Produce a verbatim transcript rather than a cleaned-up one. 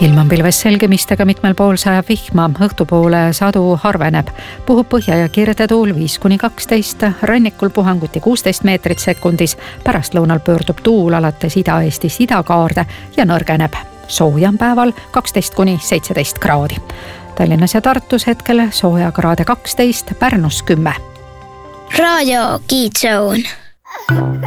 ilm on pilves selgemistega, mitmel pool sajab vihma, õhtupoole sadu harveneb. Puhub põhja- ja kirdetuul viis kuni kaksteist, rannikul puhanguti kuusteist meetrit sekundis, pärastlõunal pöördub tuul alates Ida-Eestis idakaarde ja nõrgeneb. Soojam päeval kaksteist kuni seitseteist kraadi. Tallinnas ja Tartus hetkel soojakraade kaksteist, Pärnus kümme. Raadio Kiidzoon.